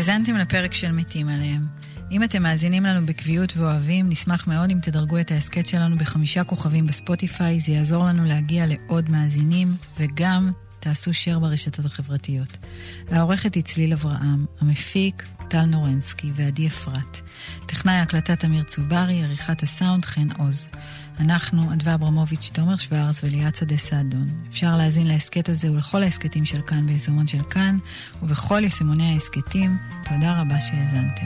האזנתם לפרק של מתים עליהם. אם אתם מאזינים לנו בקביעות ואוהבים, נשמח מאוד אם תדרגו את ההסקט שלנו ב5 כוכבים בספוטיפיי, זה יעזור לנו להגיע לעוד מאזינים, וגם תעשו share ברשתות החברתיות. העורכת היא צליל אברהם, המפיק טל נורנסקי ועדי אפרת. טכנאי הקלטת אמיר צוברי, עריכת הסאונד חן עוז. אנחנו, אדווה אברמוביץ', תומר שוורץ וליאת שדה סעדון. אפשר להאזין להסקט הזה ולכל ההסקטים של כאן ביישומון של כאן, ובכל יישומוני ההסקטים. תודה רבה שהאזנתם.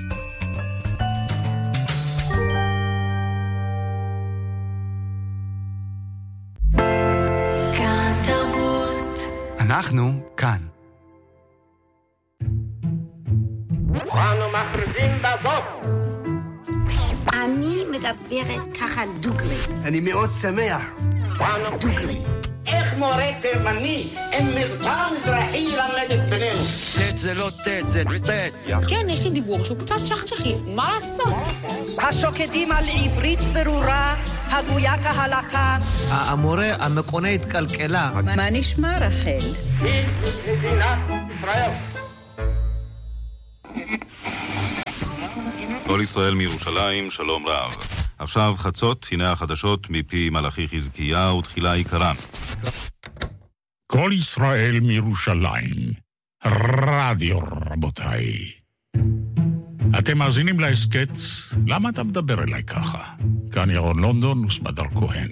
אנחנו כאן. אנו מכריזים בזאת. אני מדברת ככה דוגרי. אני מאוד שמח. דוגרי. איך מורה תימני עם מבטא מזרחי ילמד בינינו? תת זה לא תת, זה תת. כן, יש לי דיבור שהוא קצת שכשכי, מה לעשות? השוקדים על עברית ברורה, הגויה כהלכה. המורה המקונה התקלקלה. מה נשמע רחל? היא מדינת ישראל. כל ישראל מירושלים, שלום רב. עכשיו חצות, הנה החדשות מפי מלאכי חזקיה ותחילה עיקרן. כל ישראל מירושלים, רדיו רבותיי. אתם מאזינים להסקט, למה אתה מדבר אליי ככה? כאן ירון לונדון וסמדר כהן.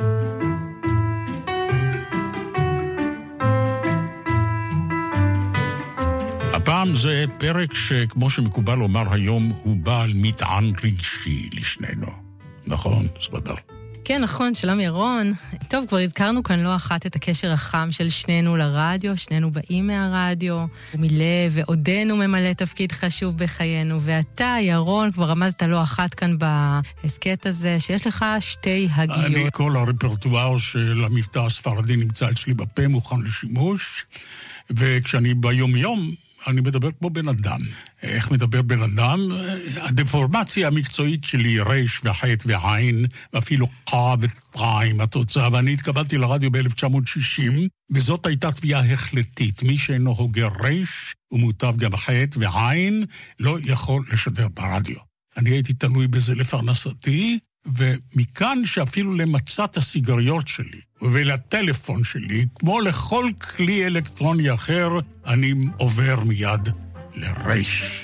הפעם זה פרק שכמו שמקובל לומר היום, הוא בעל מטען רגשי לשנינו. נכון, סמדר? כן, נכון, שלום ירון. טוב, כבר הזכרנו כאן לא אחת את הקשר החם של שנינו לרדיו, שנינו באים מהרדיו, הוא מילא ועודנו ממלא תפקיד חשוב בחיינו, ואתה, ירון, כבר רמזת לא אחת כאן בהסקט הזה, שיש לך שתי הגיות. אני כל הרפרטואר של המבטא הספרדי נמצא אצלי בפה, מוכן לשימוש, וכשאני ביום-יום, אני מדבר כמו בן אדם. איך מדבר בן אדם? הדפורמציה המקצועית שלי, רש וחט ועין, ואפילו קה וטריים התוצאה, ואני התקבלתי לרדיו ב-1960, וזאת הייתה תביעה החלטית. מי שאינו הוגה רש, ומוטב גם חט ועין, לא יכול לשדר ברדיו. אני הייתי תלוי בזה לפרנסתי, ומכאן שאפילו למצאת הסיגריות שלי ולטלפון שלי, כמו לכל כלי אלקטרוני אחר, אני עובר מיד לרש.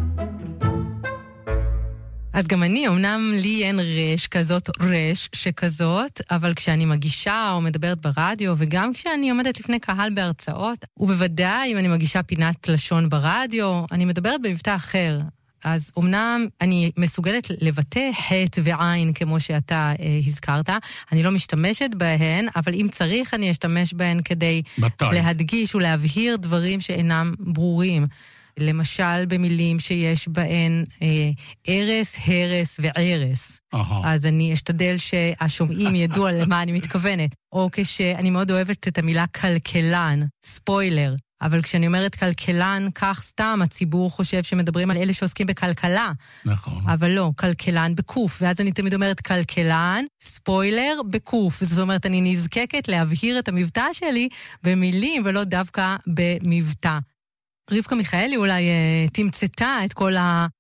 אז גם אני, אמנם לי אין רש כזאת, רש שכזאת, אבל כשאני מגישה או מדברת ברדיו, וגם כשאני עומדת לפני קהל בהרצאות, ובוודאי אם אני מגישה פינת לשון ברדיו, אני מדברת במבטא אחר. אז אמנם אני מסוגלת לבטא חט ועין כמו שאתה הזכרת, אני לא משתמשת בהן, אבל אם צריך אני אשתמש בהן כדי להדגיש ולהבהיר דברים שאינם ברורים. למשל במילים שיש בהן ערס, הרס וערס. אז אני אשתדל שהשומעים ידעו על מה אני מתכוונת. או כשאני מאוד אוהבת את המילה כלכלן, ספוילר. אבל כשאני אומרת כלכלן, כך סתם הציבור חושב שמדברים על אלה שעוסקים בכלכלה. נכון. אבל לא, כלכלן בקוף. ואז אני תמיד אומרת כלכלן, ספוילר, בקוף. זאת אומרת, אני נזקקת להבהיר את המבטא שלי במילים ולא דווקא במבטא. רבקה מיכאלי אולי תמצתה את כל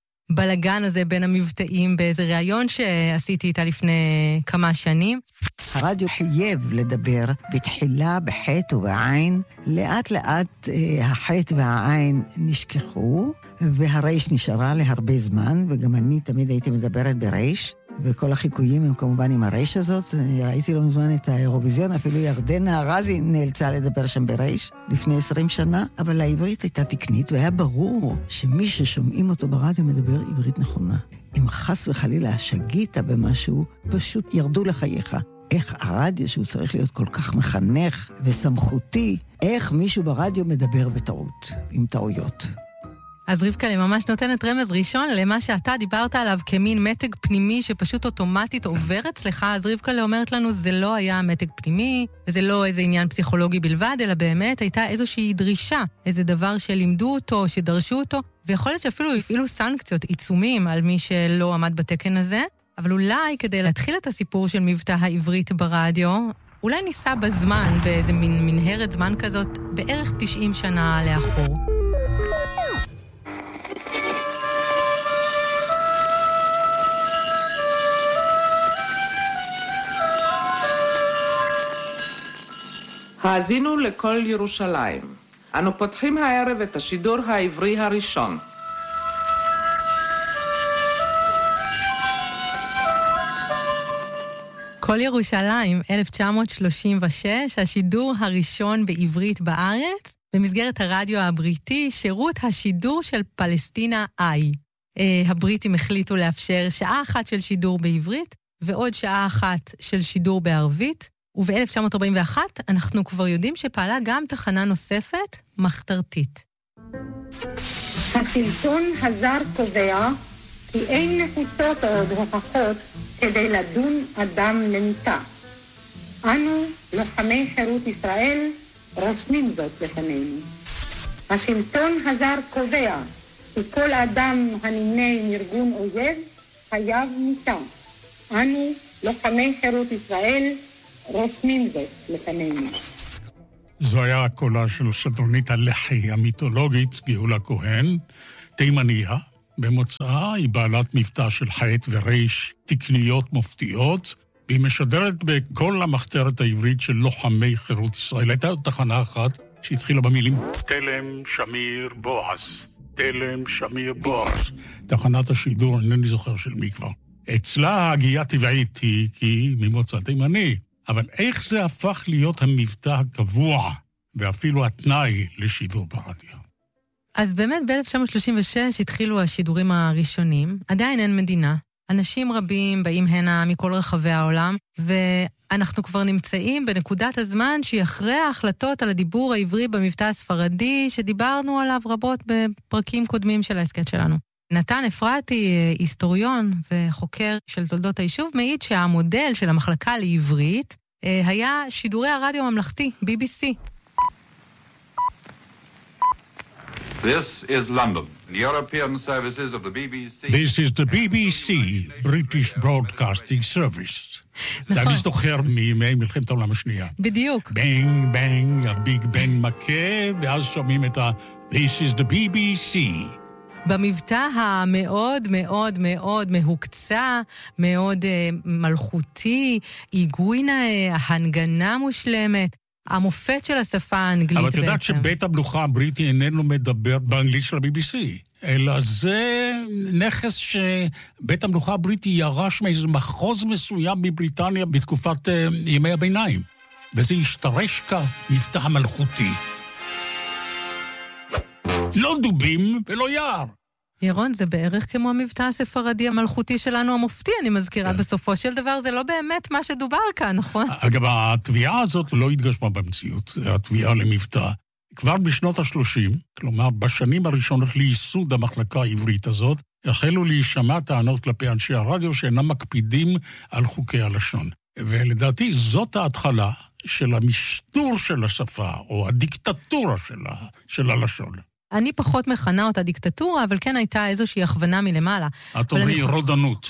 הבלגן הזה בין המבטאים באיזה ראיון שעשיתי איתה לפני כמה שנים. הרדיו חייב לדבר בתחילה בחטא ובעין. לאט לאט החטא והעין נשכחו, והרייש נשארה להרבה זמן, וגם אני תמיד הייתי מדברת ברייש, וכל החיקויים הם כמובן עם הרייש הזאת. אני ראיתי לא מזמן את האירוויזיון, אפילו ירדנה ארזי נאלצה לדבר שם ברייש לפני 20 שנה, אבל העברית הייתה תקנית, והיה ברור שמי ששומעים אותו ברדיו מדבר עברית נכונה. אם חס וחלילה שגית במשהו, פשוט ירדו לחייך. איך הרדיו, שהוא צריך להיות כל כך מחנך וסמכותי, איך מישהו ברדיו מדבר בטעות, עם טעויות. אז רבקה, אני ממש נותנת רמז ראשון למה שאתה דיברת עליו כמין מתג פנימי שפשוט אוטומטית עובר אצלך. אז רבקה אומרת לנו, זה לא היה מתג פנימי, וזה לא איזה עניין פסיכולוגי בלבד, אלא באמת הייתה איזושהי דרישה, איזה דבר שלימדו אותו, שדרשו אותו, ויכול להיות שאפילו הפעילו סנקציות, עיצומים על מי שלא עמד בתקן הזה. אבל אולי כדי להתחיל את הסיפור של מבטא העברית ברדיו, אולי ניסע בזמן, באיזה מנהרת זמן כזאת, בערך 90 שנה לאחור. האזינו לכל ירושלים. אנו פותחים הערב את השידור העברי הראשון. כל ירושלים, 1936, השידור הראשון בעברית בארץ, במסגרת הרדיו הבריטי, שירות השידור של פלסטינה איי. הבריטים החליטו לאפשר שעה אחת של שידור בעברית, ועוד שעה אחת של שידור בערבית, וב-1941 אנחנו כבר יודעים שפעלה גם תחנה נוספת, מחתרתית. השלטון הזר קובע כי אין נחוצות עוד הוכחות כדי לדון אדם למיתה. אנו, לוחמי חירות ישראל, רושמים זאת לפנינו. השלטון הזר קובע כי כל אדם הנמנה עם ארגון אויב חייב מיתה. אנו, לוחמי חירות ישראל, רושמים זאת לפנינו. זו היה הקולה של שדרנית הלח"י המיתולוגית גאולה כהן, תימניה. במוצאה היא בעלת מבטא של חית וריש תקניות מופתיות, והיא משדרת בכל המחתרת העברית של לוחמי חירות ישראל. הייתה תחנה אחת שהתחילה במילים תלם שמיר בועז, תלם שמיר בועז. תחנת השידור, אינני זוכר של מי כבר. אצלה ההגייה טבעית היא כי ממוצא תימני. אבל איך זה הפך להיות המבטא הקבוע, ואפילו התנאי לשידור ברדיו? אז באמת ב-1936 התחילו השידורים הראשונים, עדיין אין מדינה. אנשים רבים באים הנה מכל רחבי העולם, ואנחנו כבר נמצאים בנקודת הזמן שהיא אחרי ההחלטות על הדיבור העברי במבטא הספרדי, שדיברנו עליו רבות בפרקים קודמים של ההסקט שלנו. נתן אפרתי, היסטוריון וחוקר של תולדות היישוב, מעיד שהמודל של המחלקה לעברית היה שידורי הרדיו הממלכתי, BBC. This is London. The European services of the BBC. This is the BBC, British Broadcasting Service. זה אני זוכר מימי מלחמת העולם השנייה. בדיוק. בנג, בנג, הביג בנג מכה, ואז שומעים את This is the BBC. במבטא המאוד מאוד מאוד מהוקצה, מאוד מלכותי, עיגוי נאה, הנגנה מושלמת, המופת של השפה האנגלית בעצם. אבל את יודעת שבית המלוכה הבריטי איננו מדבר באנגלית של ה-BBC, אלא זה נכס שבית המלוכה הבריטי ירש מאיזה מחוז מסוים בבריטניה בתקופת ימי הביניים, וזה השתרש כמבטא המלכותי. לא דובים ולא יער. ירון, זה בערך כמו המבטא הספרדי המלכותי שלנו המופתי, אני מזכירה. בסופו של דבר זה לא באמת מה שדובר כאן, נכון? אגב, התביעה הזאת לא התגשמה במציאות, התביעה למבטא. כבר בשנות ה-30, כלומר בשנים הראשונות לייסוד המחלקה העברית הזאת, החלו להישמע טענות כלפי אנשי הרדיו שאינם מקפידים על חוקי הלשון. ולדעתי זאת ההתחלה של המשטור של השפה, או הדיקטטורה של הלשון. אני פחות מכנה אותה דיקטטורה, אבל כן הייתה איזושהי הכוונה מלמעלה. את אומרי רודנות.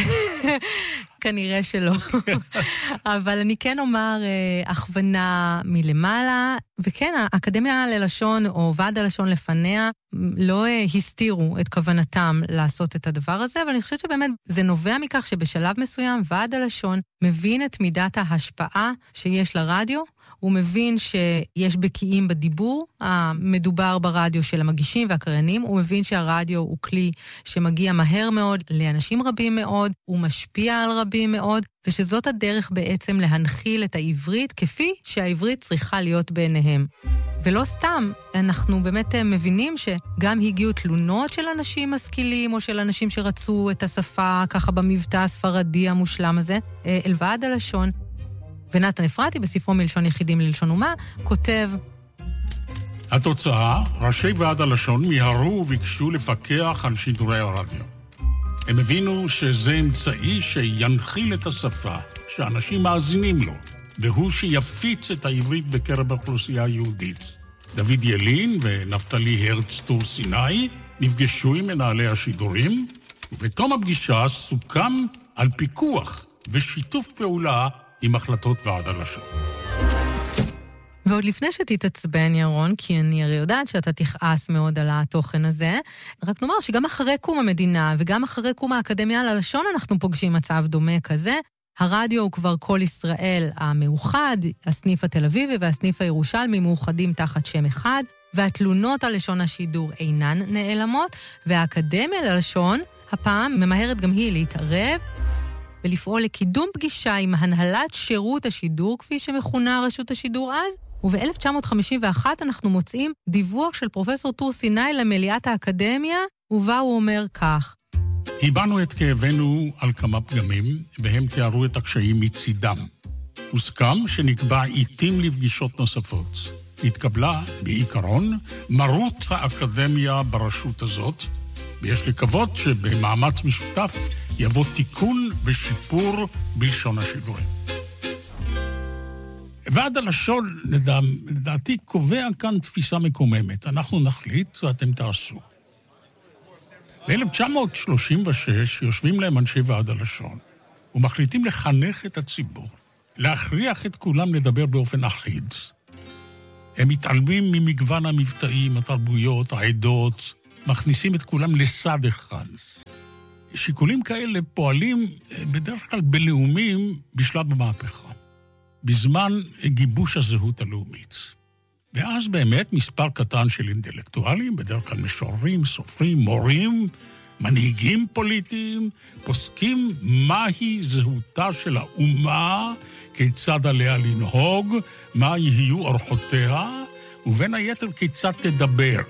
כנראה שלא. אבל אני כן אומר הכוונה מלמעלה, וכן, האקדמיה ללשון או ועד הלשון לפניה לא הסתירו את כוונתם לעשות את הדבר הזה, אבל אני חושבת שבאמת זה נובע מכך שבשלב מסוים ועד הלשון מבין את מידת ההשפעה שיש לרדיו, הוא מבין שיש בקיאים בדיבור המדובר ברדיו של המגישים והקריינים, הוא מבין שהרדיו הוא כלי שמגיע מהר מאוד לאנשים רבים מאוד, הוא משפיע על רבים מאוד, ושזאת הדרך בעצם להנחיל את העברית כפי שהעברית צריכה להיות בעיניהם. ולא סתם, אנחנו באמת מבינים שגם הגיעו תלונות של אנשים משכילים, או של אנשים שרצו את השפה ככה במבטא הספרדי המושלם הזה, אל ועד הלשון, ונתן אפרתי בספרו מלשון יחידים ללשון אומה, כותב התוצאה, ראשי ועד הלשון מיהרו וביקשו לפקח על שידורי הרדיו. הם הבינו שזה אמצעי שינחיל את השפה, שאנשים מאזינים לו, והוא שיפיץ את העברית בקרב האוכלוסייה היהודית. דוד ילין ונפתלי הרץ טור סיני נפגשו עם מנהלי השידורים, ובתום הפגישה סוכם על פיקוח ושיתוף פעולה עם החלטות ועד הלשון. ועוד לפני שתתעצבן, ירון, כי אני הרי יודעת שאתה תכעס מאוד על התוכן הזה, רק נאמר שגם אחרי קום המדינה וגם אחרי קום האקדמיה ללשון אנחנו פוגשים מצב דומה כזה. הרדיו הוא כבר כל ישראל המאוחד, הסניף התל אביבי והסניף הירושלמי מאוחדים תחת שם אחד, והתלונות על לשון השידור אינן נעלמות, והאקדמיה ללשון הפעם ממהרת גם היא להתערב, ולפעול לקידום פגישה עם הנהלת שירות השידור, כפי שמכונה רשות השידור אז, וב-1951 אנחנו מוצאים דיווח של פרופסור טור סיני למליאת האקדמיה, ובה הוא אומר כך: הבנו את כאבנו על כמה פגמים, והם תיארו את הקשיים מצידם. הוסכם שנקבע עיתים לפגישות נוספות. התקבלה, בעיקרון, מרות האקדמיה ברשות הזאת, ויש לקוות שבמאמץ משותף יבוא תיקון ושיפור בלשון השידורים. ועד הלשון, לדעתי, קובע כאן תפיסה מקוממת. אנחנו נחליט ואתם תעשו. ב-1936 יושבים להם אנשי ועד הלשון, ומחליטים לחנך את הציבור, להכריח את כולם לדבר באופן אחיד. הם מתעלמים ממגוון המבטאים, התרבויות, העדות, מכניסים את כולם לסד אחד. שיקולים כאלה פועלים בדרך כלל בלאומים בשלב המהפכה, בזמן גיבוש הזהות הלאומית. ואז באמת מספר קטן של אינטלקטואלים, בדרך כלל משוררים, סופרים, מורים, מנהיגים פוליטיים, פוסקים מהי זהותה של האומה, כיצד עליה לנהוג, מה יהיו אורחותיה, ובין היתר כיצד תדבר.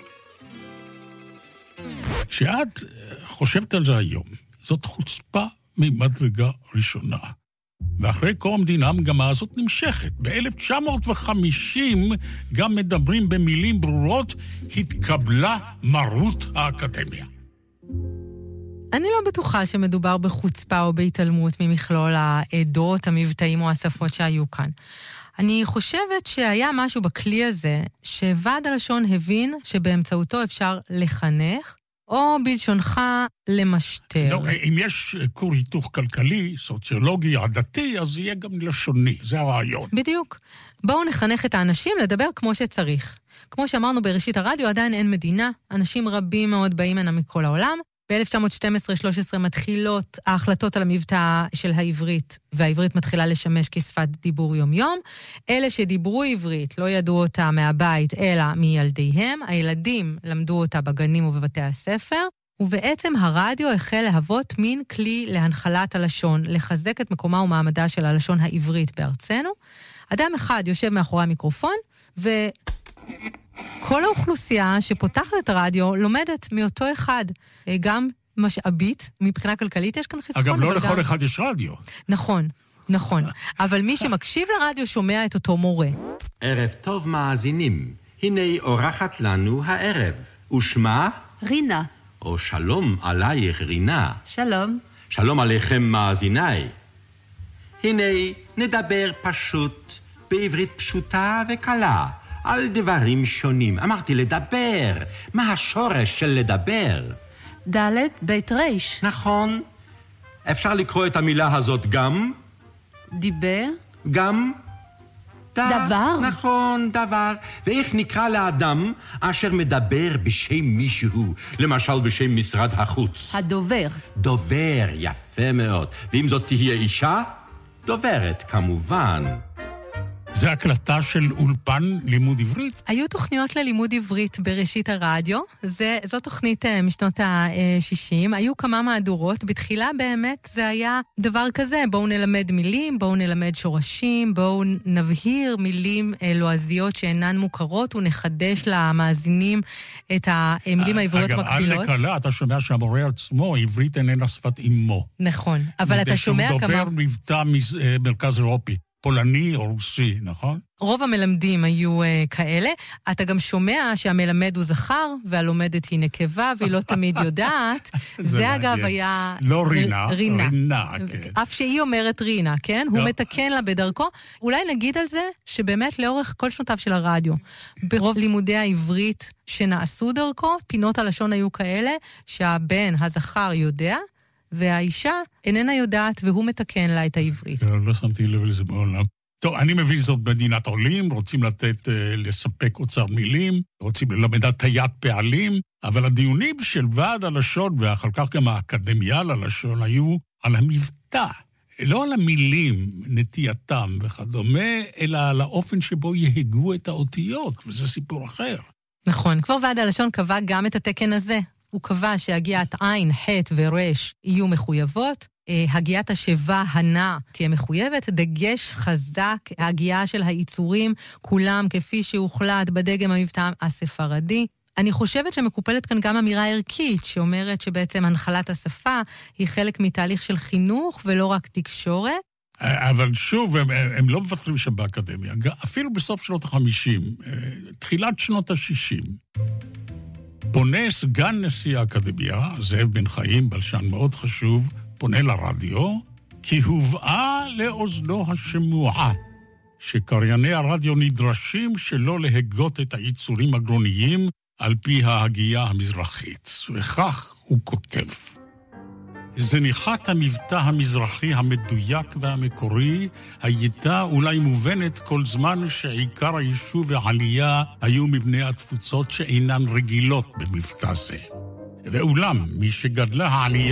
כשאת חושבת על זה היום, זאת חוצפה ממדרגה ראשונה. ואחרי קום המדינה המגמה הזאת נמשכת. ב-1950 גם מדברים במילים ברורות, התקבלה מרות האקדמיה. אני לא בטוחה שמדובר בחוצפה או בהתעלמות ממכלול העדות, המבטאים או השפות שהיו כאן. אני חושבת שהיה משהו בכלי הזה, שוועד הלשון הבין שבאמצעותו אפשר לחנך, או בלשונך למשטר. לא, אם יש קור היתוך כלכלי, סוציולוגי, עדתי, אז יהיה גם לשוני, זה הרעיון. בדיוק. בואו נחנך את האנשים לדבר כמו שצריך. כמו שאמרנו בראשית הרדיו, עדיין אין מדינה, אנשים רבים מאוד באים הנה מכל העולם. ב-1912-13 מתחילות ההחלטות על המבטא של העברית, והעברית מתחילה לשמש כשפת דיבור יום-יום. אלה שדיברו עברית לא ידעו אותה מהבית, אלא מילדיהם. הילדים למדו אותה בגנים ובבתי הספר, ובעצם הרדיו החל להוות מין כלי להנחלת הלשון, לחזק את מקומה ומעמדה של הלשון העברית בארצנו. אדם אחד יושב מאחורי המיקרופון, כל האוכלוסייה שפותחת את הרדיו לומדת מאותו אחד, גם משאבית, מבחינה כלכלית יש כאן חיסכון. אגב, לא לכל אחד יש רדיו. נכון, נכון. אבל מי שמקשיב לרדיו שומע את אותו מורה. ערב טוב מאזינים, הנה אורחת לנו הערב, ושמה? רינה. או שלום עלייך רינה. שלום. שלום עליכם מאזיניי. הנה נדבר פשוט, בעברית פשוטה וקלה. על דברים שונים. אמרתי לדבר. מה השורש של לדבר? ד' בית ריש. נכון. אפשר לקרוא את המילה הזאת גם? דיבר. גם? דבר. נכון, דבר. ואיך נקרא לאדם אשר מדבר בשם מישהו, למשל בשם משרד החוץ? הדובר. דובר, יפה מאוד. ואם זאת תהיה אישה? דוברת, כמובן. זה הקלטה של אולפן לימוד עברית? היו תוכניות ללימוד עברית בראשית הרדיו, זו תוכנית משנות ה-60, היו כמה מהדורות, בתחילה באמת זה היה דבר כזה, בואו נלמד מילים, בואו נלמד שורשים, בואו נבהיר מילים לועזיות שאינן מוכרות, ונחדש למאזינים את המילים העבריות מקבילות. אגב, על לקלה, אתה שומע שהמורה עצמו, עברית איננה שפת אמו. נכון, אבל אתה שומע כמה... דובר מבטא מרכז אירופי. פולני או רוסי, נכון? רוב המלמדים היו כאלה. אתה גם שומע שהמלמד הוא זכר, והלומדת היא נקבה, והיא לא תמיד יודעת. זה אגב היה... לא רינה, רינה, כן. אף שהיא אומרת רינה, כן? הוא מתקן לה בדרכו. אולי נגיד על זה שבאמת לאורך כל שנותיו של הרדיו, ברוב לימודי העברית שנעשו דרכו, פינות הלשון היו כאלה, שהבן, הזכר, יודע, והאישה איננה יודעת, והוא מתקן לה את העברית. לא שמתי לב לזה בעולם. טוב, אני מבין זאת מדינת עולים, רוצים לספק אוצר מילים, רוצים ללמד הטיית פעלים, אבל הדיונים של ועד הלשון, ואחר כך גם האקדמיה ללשון, היו על המבטא. לא על המילים, נטייתם וכדומה, אלא על האופן שבו יהגו את האותיות, וזה סיפור אחר. נכון, כבר ועד הלשון קבע גם את התקן הזה. הוא קבע שהגיעת עין, ח' ורש יהיו מחויבות, הגיעת השבע הנע תהיה מחויבת, דגש חזק, ההגיעה של היצורים, כולם כפי שהוחלט בדגם המבטא הספרדי. אני חושבת שמקופלת כאן גם אמירה ערכית, שאומרת שבעצם הנחלת השפה היא חלק מתהליך של חינוך ולא רק תקשורת. אבל שוב, הם לא מוותרים שם באקדמיה, אפילו בסוף שנות ה-50, תחילת שנות ה-60. פונה סגן נשיא האקדמיה, זאב בן חיים, בלשן מאוד חשוב, פונה לרדיו, כי הובאה לאוזנו השמועה, שקרייני הרדיו נדרשים שלא להגות את היצורים הגרוניים על פי ההגייה המזרחית. וכך הוא כותב: זניחת המבטא המזרחי המדויק והמקורי הייתה אולי מובנת כל זמן שעיקר היישוב והעלייה היו מבני התפוצות שאינן רגילות במבטא זה. ואולם, מי שגדלה העלייה